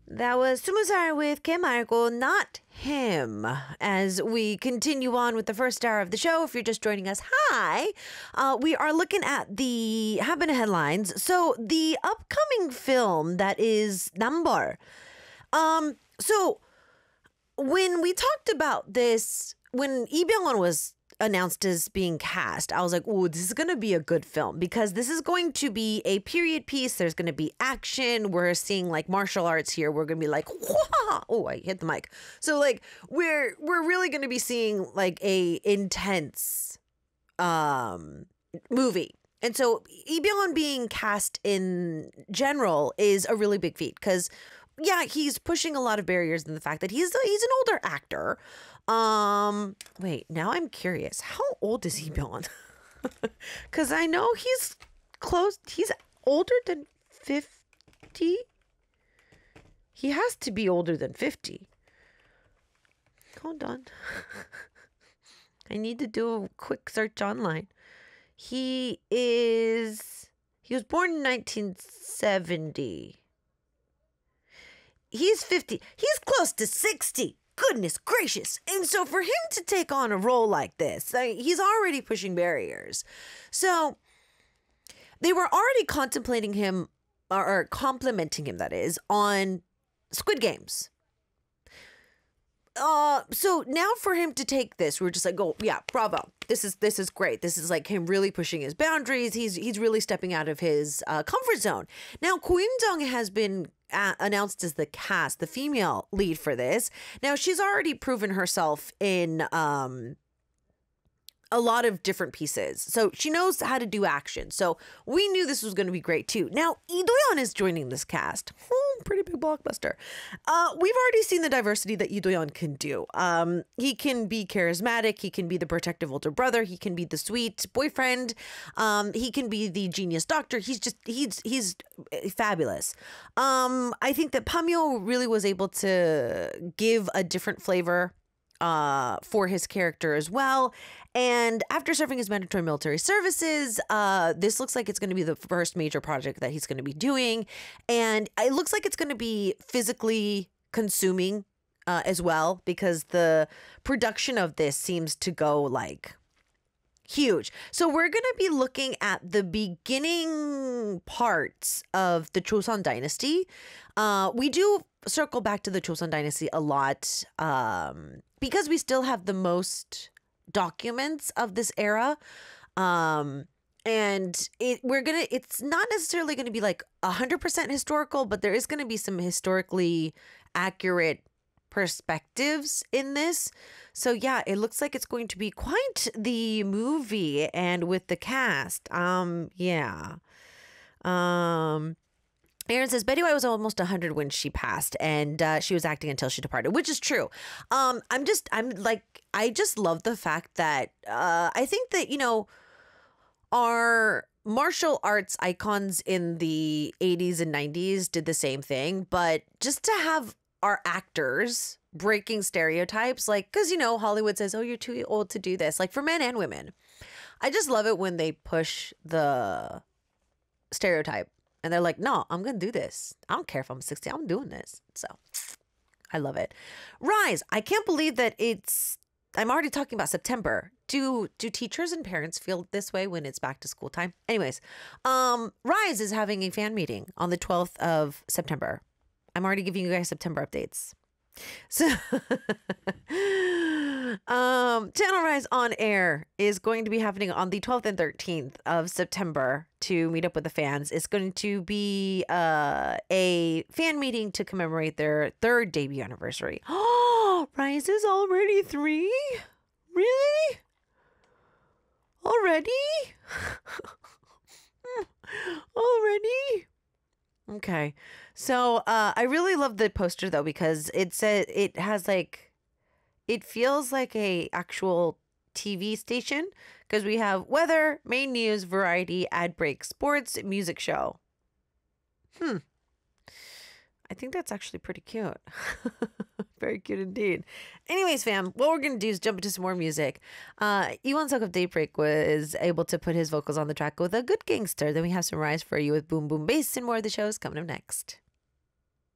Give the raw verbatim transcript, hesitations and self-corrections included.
That was Sumusar with Kim 말고 Not Him. As we continue on with the first hour of the show, if you're just joining us, hi. Uh, we are looking at the Habana headlines. So the upcoming film that is Number. Um, so when we talked about this, when Lee Byung-won was announced as being cast, I was like, oh, this is going to be a good film because this is going to be a period piece. There's going to be action. We're seeing like martial arts here. We're going to be like, wah! Oh, I hit the mic. So like we're we're really going to be seeing like a intense um movie. And so Lee Byung-won being cast in general is a really big feat because yeah, he's pushing a lot of barriers in the fact that he's he's an older actor. Um, wait, now I'm curious. How old is he Byung-won? Because I know he's close. He's older than fifty. He has to be older than fifty. Hold on. I need to do a quick search online. He is. He was born in nineteen seventy. He's fifty. He's close to sixty. Goodness gracious. And so for him to take on a role like this, I mean, he's already pushing barriers. So they were already contemplating him or, or complimenting him, that is, on Squid Games. Uh, so now for him to take this, we're just like, oh yeah, bravo. This is this is great. This is like him really pushing his boundaries. He's he's really stepping out of his uh, comfort zone. Now, Ko In-jung has been uh, announced as the cast, the female lead for this. Now, she's already proven herself in um a lot of different pieces. So she knows how to do action. So we knew this was going to be great too. Now, Lee Do-yeon is joining this cast. Oh, pretty big blockbuster. Uh, we've already seen the diversity that Lee Do-yeon can do. Um, he can be charismatic. He can be the protective older brother. He can be the sweet boyfriend. Um, he can be the genius doctor. He's just, he's, he's fabulous. Um, I think that Pamyo really was able to give a different flavor uh, for his character as well. And after serving his mandatory military services, uh, this looks like it's going to be the first major project that he's going to be doing. And it looks like it's going to be physically consuming uh, as well, because the production of this seems to go like huge. So we're going to be looking at the beginning parts of the Joseon Dynasty. Uh, we do circle back to the Joseon Dynasty a lot um, because we still have the most documents of this era. Um, and it we're going to, it's not necessarily going to be like one hundred percent historical, but there is going to be some historically accurate perspectives in this. So yeah, it looks like it's going to be quite the movie, and with the cast, um, yeah. Um, Aaron says Betty White was almost one hundred when she passed, and uh, she was acting until she departed, which is true. Um, I'm just, I'm like, I just love the fact that uh, I think that, you know, our martial arts icons in the eighties and nineties did the same thing, but just to have our actors breaking stereotypes, like, because, you know, Hollywood says, oh, you're too old to do this, like for men and women. I just love it when they push the stereotype and they're like, no, I'm going to do this. I don't care if I'm sixty, I'm doing this. So I love it. Rise. I can't believe that it's, I'm already talking about September. Do do teachers and parents feel this way when it's back to school time? Anyways, um, Rise is having a fan meeting on the twelfth of September. I'm already giving you guys September updates. So, um, Channel Rise on Air is going to be happening on the twelfth and thirteenth of September to meet up with the fans. It's going to be uh, a fan meeting to commemorate their third debut anniversary. Oh, Rise is already three? Really? Already? Already? Okay. So uh, I really love the poster though, because it said it has like, it feels like a actual T V station, because we have weather, main news, variety, ad break, sports, music show. Hmm. I think that's actually pretty cute. Very cute indeed. Anyways, fam, what we're going to do is jump into some more music. Uh, Iwon Suk of Daybreak was able to put his vocals on the track with A Good Gangster. Then we have some Rise for you with Boom Boom Bass, and more of the shows coming up next.